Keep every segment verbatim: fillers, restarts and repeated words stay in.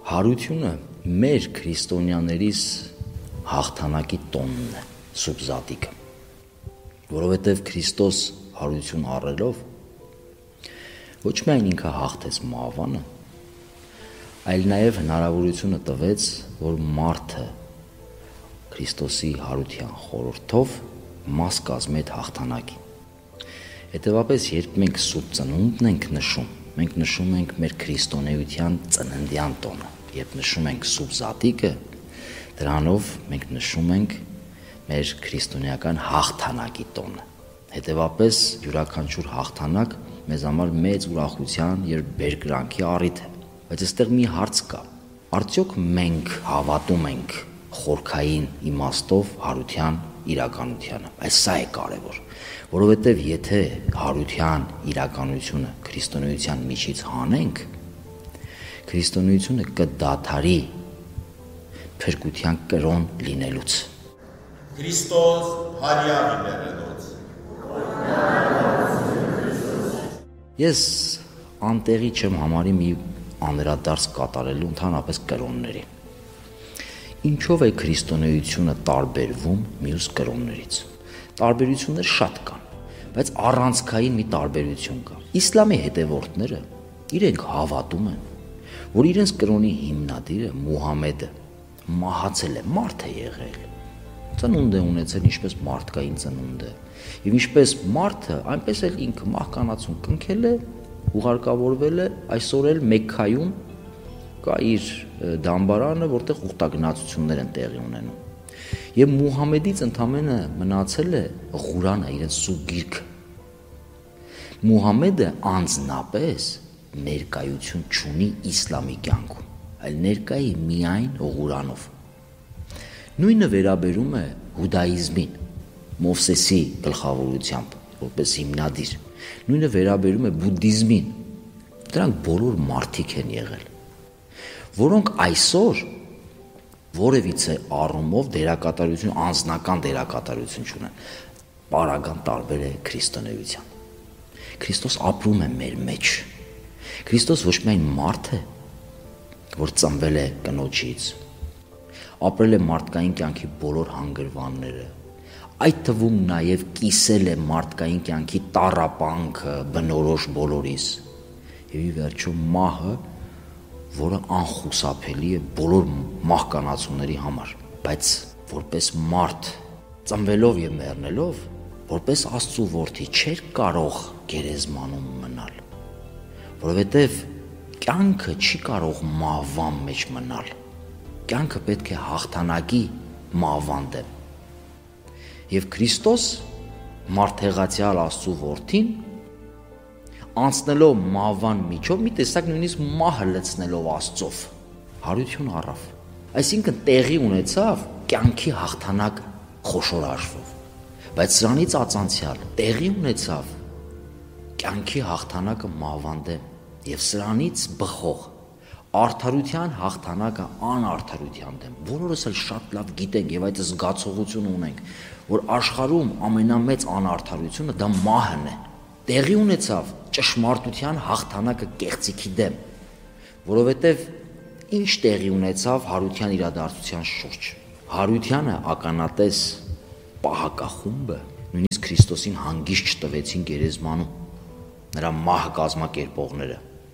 Հարությունը մեր քրիստոնյաներիս հաղթանակի տոնն է, սուբզատիկը, որովհետև Քրիստոս հարություն առելով ոչ միայն ինքը հաղթեց մահվանը, այլ նաև հնարավորությունը տվեց, որ մարդը Քրիստոսի հարության խորհրդով մաս կազմի այդ հաղթանակին։ Հետևաբար, երբ մենք Սուրբ Ծնունդն ենք նշում, մենք նշում ենք մեր քրիստոնեության ծննդյան տոնը, երբ նշում ենք սուբզատիկը, դրանով մենք նշում ենք մեր քրիստոնեական հաղթանակի տոնը։ Հետևաբար, յուրաքանչյուր հաղթանակ մեզ համար մեծ ուրախության եւ բերկրանքի առիթ է։ Բայց այստեղ մի հարց կա. արդյոք մենք հավատում ենք խորքային իմաստով հարության իրականությանը։ Այս սա է կարևոր, որովհետև եթե հարության իրականությունը քրիստոնեության միջից հանենք, քրիստոնեությունը կդադարի փրկության կրոն լինելուց։ Քրիստոս հարյա լինելուց։ Ես անտեղի չեմ համարի մի անդրադարձ կատարելու ընդհանրապես կրոնների։ Ինչով է քրիստոնեությունը տարբերվում մյուս կրոններից։ Տարբերություններ շատ կան, բայց առանցքային մի տարբերություն կա։ Իսլամի հետևորդները իրենք հավատում են, որ իրենց կրոնի հիմնադիրը Մուհամեդը մահացել է, մարդ է եղել, ծնունդ է ունեցել ինչպես մարդկային ծնունդ է, եւ ինչպես մարդը, այնպես էլ ինքը մահկանացուն կնքել է, ուղարկավորվել է, այսօր էլ Մեքքայում կա իր դամբարանը, որտեղ ուխտագնացություններ են տեղի ունենում։ Եվ Մուհամեդից ընդամենը մնացել է Ղուրանը, իրենց սուրբ գիրքը։ Մուհամեդը անձնապես ներկայություն չունի իսլամի կյանքում, այլ ներկայի միայն Ղուրանով։ Նույնը վերաբերում է հուդայիզմին, Մովսեսի գլխավորությամբ, որպես հիմնադիր։ Նույնը վերաբերում է բուդդիզմին։ Դրանք բոլոր մարդիկ են եղել, որոնք այսօր որևիցե առումով դերակատարություն, անձնական դերակատարություն չունեն։ Պարագան տարբեր է քրիստոնեության։ Քրիստոս ապրում է մեր մեջ։ Քրիստոս ոչ միայն մարդ է, որ ծնվել է կնոջից, ապրել է մարդկային կյանքի բոլոր հանգրվանները, այդ թվում նաև կիսել է մարդկային կյանքի տառապանքը, բնորոշ բոլորիս, եւ ի վերջո մահը, որը անխուսափելի է բոլոր մահկանացուների համար, բայց որպես մարդ ծնվելով եւ մեռնելով, որպես Աստծո որդի չէր կարող գերեզմանում մնալ, որովհետեւ կյանքը չի կարող մահվան մեջ մնալ, կյանքը պետք է հաղթանակի մահվան դեմ։ Եվ Քրիստոս մարդեղացյալ Աստծո որդին անցնելով մահվան միջով մի տեսակ նույնիսկ մահը լցնելով Աստծով հարություն առավ, այսինքն տեղի ունեցավ կյանքի հաղթանակ խոշոր հաշվով, բայց սրանից ածանցյալ տեղի ունեցավ կյանքի հաղթանակը մահվան դեմ եւ սրանից բխող արդարության հաղթանակը անարդարության դեմ։ Բոլորս էլ շատ լավ գիտենք եւ այդ զգացողությունը ունենք, որ աշխարհում ամենամեծ անարդարությունը դա մահն է։ Տեղի ունեցավ ճշմարտության հաղթանակը կեղծիքի դեմ, որովհետև ինչ տեղի ունեցավ հարության իրադարձության շուրջ։ Հարությանը ականատես պահակախումբը նույնիսկ Քրիստոսին հանգիստ չտվեցին գերեզմանում, նրա մահ կազմակերպողները։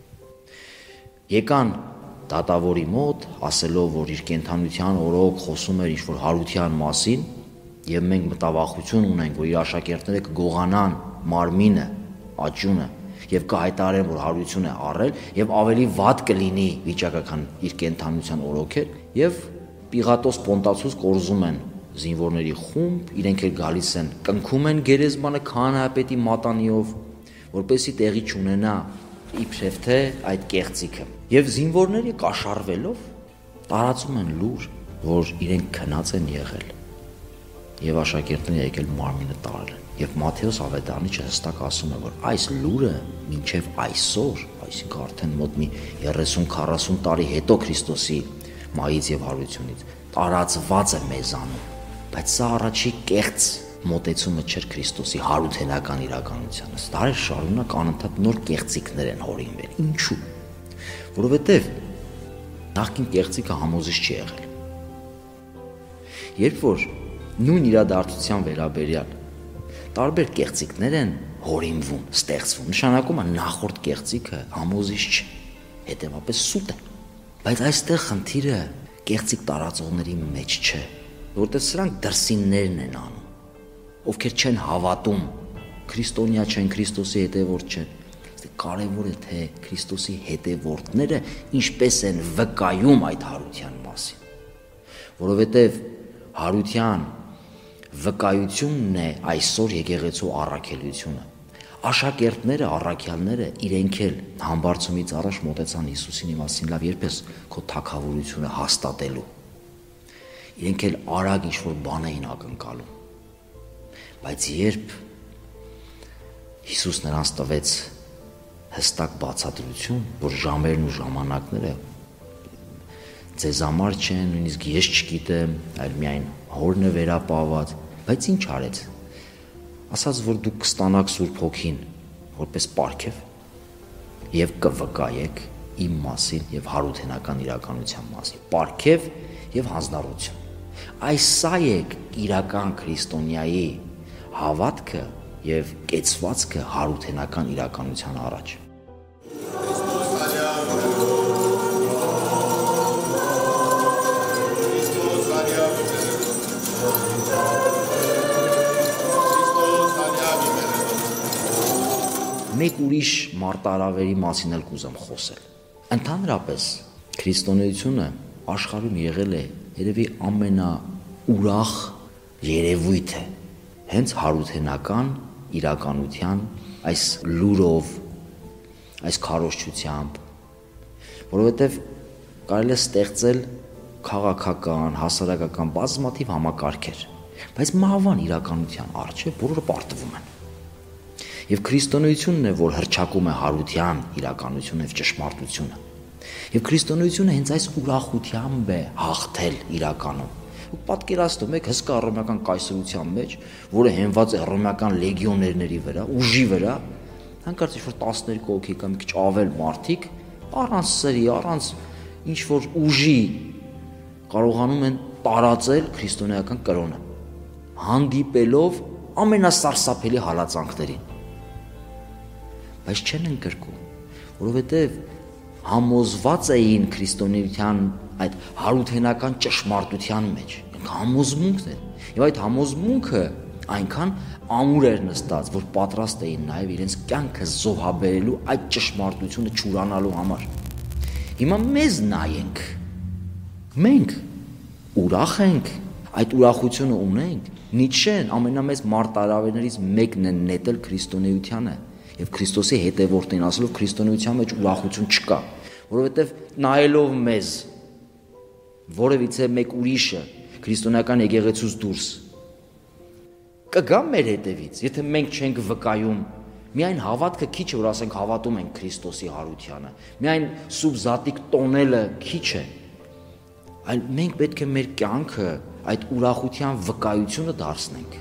Եկան դատավորի մոտ, ասելով, որ իր կենդանության օրոք խոսում էր ինչ-որ հարության մասին, եւ մենք մտավախություն ունենք, որ իր աշակերտները կգողանան մարմինը, աճյունը եւ կհայտարարեն, որ հարություն է առել եւ ավելի վատ կլինի վիճակը, քան իր կենդանության օրոքեր, եւ Պիղատոս Պոնտացուս կորզում են զինվորների խումբ, իրենք էլ գալիս են, կնքում են գերեզմանը քահանայապետի մատանիով, որպեսզի տեղի չունենա իբրև թե այդ կեղծիքը։ Եվ զինվորները կաշառվելով տարածում են լուր, որ իրենք քնած են եղել եւ աշակերտները եկել մարմինը տարել են։ Եվ Մատթեոս Ավետարանիչը հստակ ասում է, որ այս լուրը մինչև այսօր, այսինքն արդեն մոտ մի երեսուն քառասուն տարի հետո Քրիստոսի մահից եւ հարությունից տարածված է մեզանում, բայց սա առաջի կեղծ մոտեցումը չէր Քրիստոսի հարութենական իրականությանը։ Դարեր շարունակ անընդհատ նոր կեղծիքներ են հորինվել։ Ինչու՞։ Որովհետև Նախկին կեղծիքը համոզիչ չի եղել։ Երբ որ նույն իրադարձության վերաբերյալ տարբեր կեղծիքներ են հորինվում, ստեղծվում, նշանակում է նախորդ կեղծիքը համոզիչ չէ, հետևաբար սուտ է։ Բայց այստեղ խնդիրը կեղծիք տարածողների մեջ չէ, որտեղ սրանք դրսիններն են անում, ովքեր չեն հավատում, քրիստոնյա չեն, Քրիստոսի հետևորդ չեն։ Կարևոր է թե Քրիստոսի հետևորդները ինչպես են վկայում այդ հարության մասին, որովհետև հարության վկայությունն է այսօր եկեղեցու առաքելությունը։ Աշակերտները, առաքյալները իրենք էլ համբարձումից առաջ մոտեցան Հիսուսին մասին, լավ, երբ ես քո թագավորությունը հաստատելու։ Իրենք էլ արագ ինչ-որ բան էին ակնկալում։ Բայց երբ Հիսուս նրանց տվեց հստակ բացատրություն, որ ժամերն ու ժամանակները ձեզ համար չեն, նույնիսկ ես չգիտեմ, այլ միայն Հորն է վերապահված, բայց ինչ արեց։ Ասաց, որ դուք կստանաք Սուրբ Հոգին որպես պարգև եւ կվկայեք իմ մասին եւ հարութենական իրականության մասին, պարգև եւ հանձնառություն։ Այս սա է իրական քրիստոնյայի հավատքը եւ կեցվածքը հարութենական իրականության առաջ։ Մեկ ուրիշ մարտահրավերի մասին էլ կուզեմ խոսել։ Ընդհանրապես քրիստոնեությունը աշխարհում եղել է երևի ամենաուրախ երևույթը հենց հարութենական իրականության այս լուրով, այս քարոզչությամբ, որովհետև կարելի է ստեղծել քաղաքական, հասարակական բազմաթիվ համակարգեր, բայց մահվան իրականության առջև բոլորը պարտվում են։ Եվ քրիստոնեությունն է, որ հռչակում է հարության իրականությունը եւ ճշմարտությունը։ Եվ քրիստոնեությունը հենց այս ուրախությամբ է հաղթել իրականում։ Ու պատկերացնում եք հսկա ռոմեական կայսրության մեջ, որը հենված է ռոմեական լեգիոներների վրա, ուժի վրա, հանկարծ ինչ-որ տասներկու հոգի կամ մի քիչ ավել մարդիկ առանց սրի, առանց ինչ-որ ուժի կարողանում են տարածել քրիստոնեական կրոնը, հանդիպելով ամենասարսափելի հալածանքներին։ Բայց չեն ընկրկում, որովհետև համոզված էին քրիստոնեության այդ հարութենական ճշմարտության մեջ, համոզմունքն է, եւ այդ համոզմունքը այնքան ամուր էր նստած, որ պատրաստ էին նաեւ իրենց կյանքը զոհաբերելու այդ ճշմարտությունը չուրանալու համար։ Հիմա մեզ նայենք, մենք ուրախ ենք, այդ ուրախությունը ունենք։ Նիցշեն ամենամեծ մարտահրավերներից մեկն է նետել քրիստոնեությանը եւ Քրիստոսի հետևորդին ասելով քրիստոնեության մեջ ուրախություն չկա, որովհետեւ նայելով մեզ որևիցե մեկ ուրիշը քրիստոնեական եկեղեցուց դուրս կգա մեր հետևից, եթե մենք չենք վկայում, միայն հավատքը քիչ է, որ ասենք հավատում ենք Քրիստոսի հարությանը, միայն սուրբ զատիկ տոնելը քիչ է, այլ մենք պետք է մեր կյանքը այդ ուրախության վկայությունը դարձնենք։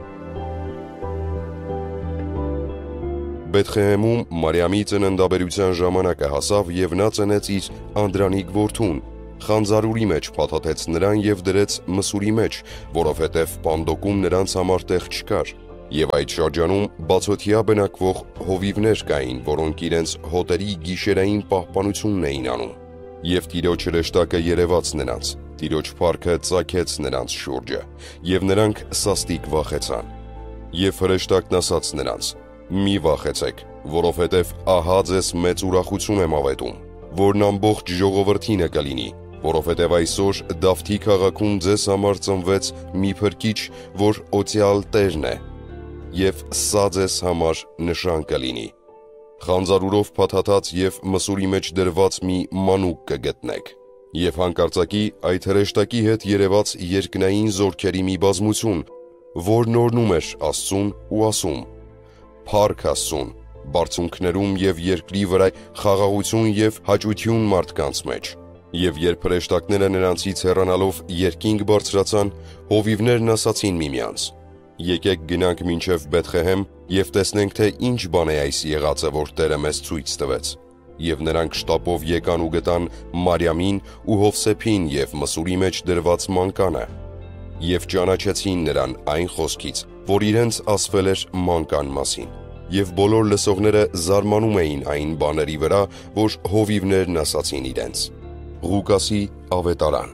Բեթխեհեմում Մարիամի ծննդաբերության ժամանակը հասավ եւ նա ծնեց իր անդրանիկ որդուն, խանձարուրի մեջ փաթաթեց նրան եւ դրեց մսուրի մեջ, որովհետեւ պանդոկում նրանց համար տեղ չկար։ Եվ այդ շրջանում բացօթյա բնակվող հովիվներ կային, որոնք իրենց հոտերի գիշերային պահպանությունն էին անում։ Եվ Տիրոջ հրեշտակը երևաց նրանց, Տիրոջ փառքը ծագեց նրանց շուրջը, եւ նրանք սաստիկ վախեցան։ Եվ հրեշտակն ասաց նրանց. «Մի վախեցեք, որովհետև ահա ձեզ մեծ ուրախություն եմ ավետում, որն ամբողջ ժողովրդին է կլինի, որովհետև այսօր Դավթի քաղաքում ձեզ համար ծնվեց մի փրկիչ, որ օծյալ Տերն է, եւ սա ձեզ համար նշան կլինի. խանձարուրով փաթաթած եւ մսուրի մեջ դրված մի մանուկ կգտնեք»։ Եվ հանկարծակի այդ հրեշտակի հետ երևաց երկնային զորքերի մի բազմություն, որ նորնում էր Աստծուն ու ասում. «Փառք Աստծուն, բարձունքներում եւ երկրի վրա խաղաղություն եւ հաճություն մարդկանց մեջ»։ Եվ երբ հրեշտակները նրանցից հեռանալով երկինք բարձրացան, հովիվներն ասացին միմյանց. «Եկեք գնանք մինչև Բեթխեհեմ եւ տեսնենք, թե ինչ բան է այս եղածը, որ Տերը մեզ ցույց տվեց»։ Եվ նրանք շտապով եկան ու գտան Մարիամին ու Հովսեփին և մսուրի մեջ դրված մանկանը, և ճանաչեցին նրան այն խոսքից, որ իրենց ասվել էր մանկան մասին, և բոլոր լսողները զարմանում էին այն բաների վրա, որ հովիվներն ասացին իրենց։ Ղուկասի ավետարան։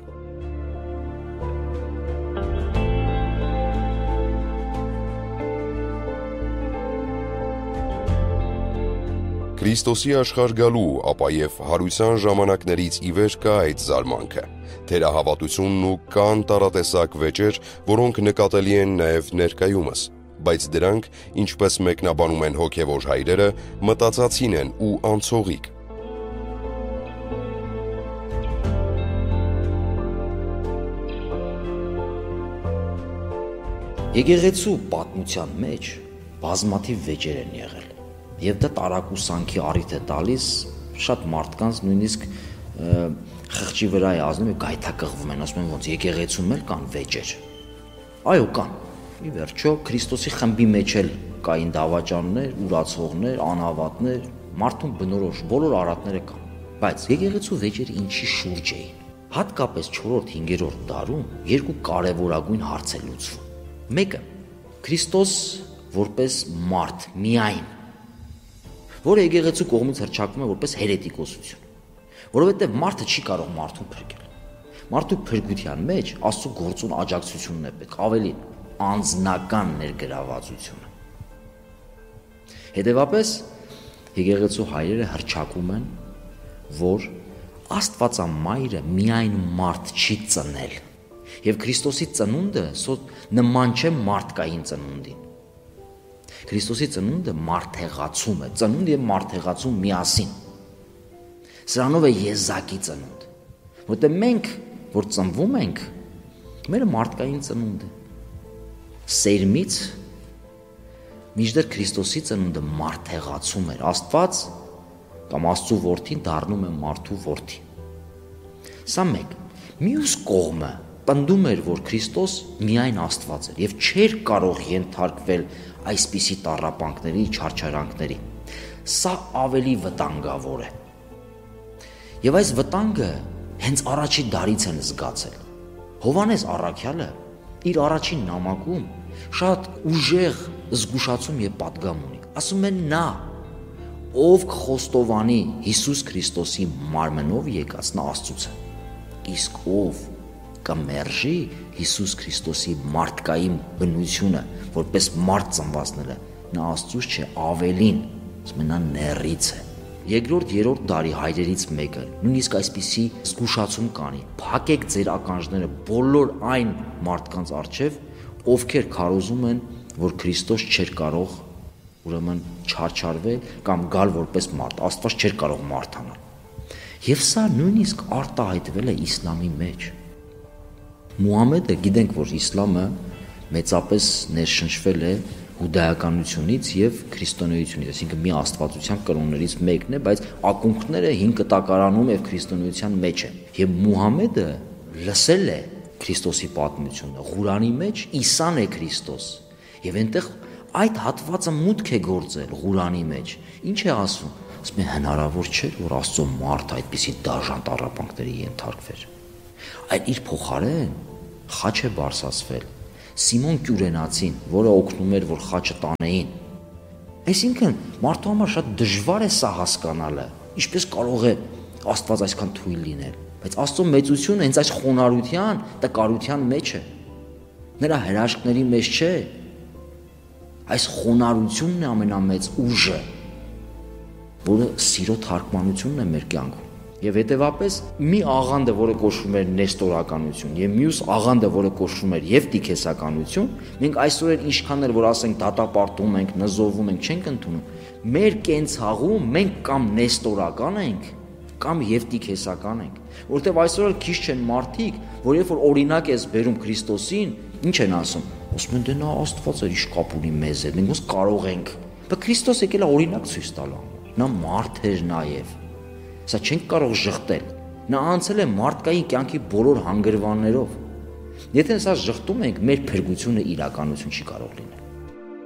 Քրիստոսի աշխարհ գալու, ապա և հարության ժամանակներից ի վեր կա այդ զարմանքը, թերահավատությունն ու կան տարատեսակ վեճեր, որոնք նկատելի են նաև ներկայումս, բայց դրանք, ինչպես մեկնաբանում են հոգևոր հայրերը, մտածածին են ու անցողիկ։ Եկեղեցու պատմության մեջ բազմաթիվ վեճեր են եղել, և դա տարակուսանքի առիթ է տալիս շատ մարդկանց, նույնիսկ խղճի վրա է ազնում և գայթակղվում են, ասում են ոնց եկեղեցում էլ կան վեճեր։ Այո, կան։ Ի վերջո Քրիստոսի խմբի մեջ էլ կային դավաճաններ, ուրացողներ, անհավատներ, մարդուն բնորոշ բոլոր արատները կան։ Բայց եկեղեցու վեճերը ինչի շուրջ էին։ Հատկապես չորրորդ-հինգերորդ դարում երկու կարևորագույն հարց է լուծվում։ Մեկը Քրիստոս որպես մարդ միայն, որը եկեղեցու կողմից հռչակվում է որպես հերետիկոսություն, որովհետև մարդը չի կարող մարդուն փրկել։ Մարդու փրկության մեջ Աստծո գործուն աջակցությունն է պետք, ավելին անձնական ներգրավվածությունը։ Հետևաբար եկեղեցու հայրերը հռչակում են, որ Աստվածամայրը միայն մարդ չի ծնել, և Քրիստոսի ծնունդը նման չէ մարդկային ծնունդին։ Քրիստոսի ծնունդը մարդեղացում է, ծնունդ և մարդեղացում միասին։ Սրանով է եզակի ծնունդ, որտեղ մենք, որ ծնվում ենք, մերը մարդկային ծնունդ է։ Սերմից մինչդեռ Քրիստոսի ծնունդը մարդեղացում էր, Աստված կամ Աստծո որդին դառնում է մարդու որդի։ Սա մեկ։ Մյուս կողմը պնդում էր, որ Քրիստոս միայն Աստված էր և չէր կարող ենթարկվել այսպիսի տառապանքների, չարչարանքների։ Սա ավելի վտանգավոր է։ Եվ այս վտանգը հենց առաջի դարից են զգացել։ Հովհաննես առաքյալը իր առաջին նամակում շատ ուժեղ զգուշացում և պատգամ ունի։ Ասում են նա, ով կխոստովանի Հիսուս Քրիստոսի մարմնով եկած, նա Աստծուց է, իսկ ով կմերժի Հիսուս Քրիստոսի մարդկային բնությունը, որպես մարդ ծնվածները, նա Աստծուց չէ, ավելին, ասում են նա նեռից է։ Երկրորդ, երրորդ դարի հայրերից մեկը նույնիսկ այսպիսի զգուշացում կանի. փակեք ձեր ականջները բոլոր այն մարդկանց առջև, ովքեր քարոզում են, որ Քրիստոս չէր կարող ուրեմն չարչարվել կամ գալ որպես մարդ, Աստված չէր կարող մարդանալ։ Եվ սա նույնիսկ արտահայտվել է իսլամի մեջ։ Մուհամեդը, գիտենք, որ իսլամը մեծապես ներշնչվել է հուդայականությունից և քրիստոնեությունից, այսինքն մի աստվածության կրոններից մեկն է, բայց ակունքները հին կտակարանում և քրիստոնեության մեջ են։ Եվ Մուհամեդը լսել է Քրիստոսի պատմությունը, Ղուրանի մեջ Իսան է Քրիստոս, և այնտեղ այդ հատվածը մուտք է գործել Ղուրանի մեջ։ Ինչ է ասում։ Ասում է հնարավոր չէ, որ Աստծո մարդ այդպիսի դաժան տառապանքների ենթարկվեր։ Այլ իր փոխարեն խաչ է բարձրացվել Սիմոն Կյուրենացին, որը օգնում էր, որ խաչը տանեին։ Այսինքն մարդու համար շատ դժվար է սա հասկանալը, ինչպես կարող է Աստված այսքան թույլ լինել, բայց Աստծո մեծությունը հենց այս խոնարհության, տկարության մեջ է։ Նրա հրաշքների մեջ չէ։ Այս խոնարհությունն է ամենամեծ ուժը, որը սիրո թարգմանությունն է մեր կյանքում։ Եվ հետևապես մի աղանդը, որը կոչվում էր նեստորականություն, եւ մյուս աղանդը, որը կոչվում էր եվտիքեսականություն, մենք այսօր էլ ինչքան էլ որ ասենք դատապարտում ենք, նզովում ենք, չենք ընդունում։ Մեր կենցաղում մենք կամ նեստորական ենք, կամ եվտիքեսական ենք, որովհետեւ այսօր էլ քիչ չեն մարդիկ, որ երբ որ օրինակ ես բերում Քրիստոսին, ինչ են ասում։ Ասում են դե նա Աստված է, ինչ կապ ունի մեզ հետ, մենք ոնց կարող ենք։ Բայց Քրիստոս եկել է օրինակ ցույց տալու։ Նա մարդ էր նաեւ։ Սա չենք կարող ժխտել։ Նա անցել է մարդկային կյանքի բոլոր հանգրվաններով։ Եթե սա ժխտում ենք, մեր փրկությունը իրականություն չի կարող լինել։